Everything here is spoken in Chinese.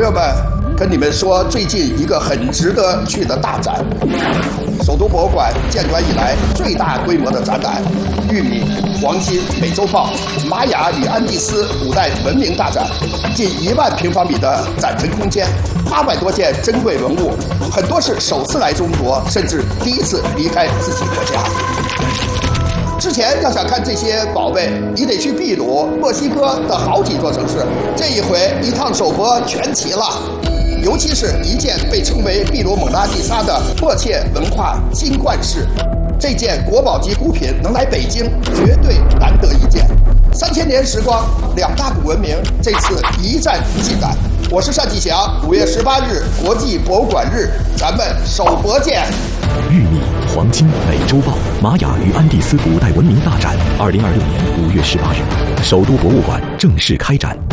朋友们，跟你们说最近一个很值得去的大展，首都博物馆建馆以来最大规模的展览——玉米、黄金、美洲豹、玛雅与安第斯古代文明大展，近1万平方米的展陈空间，800多件珍贵文物，很多是首次来中国，甚至第一次离开自己国家。之前要想看这些宝贝，你得去秘鲁、墨西哥的好几座城市。这一回一趟首博全齐了，尤其是一件被称为秘鲁蒙娜丽莎的迫切文化金冠饰，这件国宝级古品能来北京，绝对难得一见。3000年时光，2大古文明这次一站尽览。我是单霁翔，5月18日国际博物馆日，咱们首博见。 玉米、黄金、美洲豹、玛雅与安第斯古代文明大展，2026年5月18日，首都博物馆正式开展。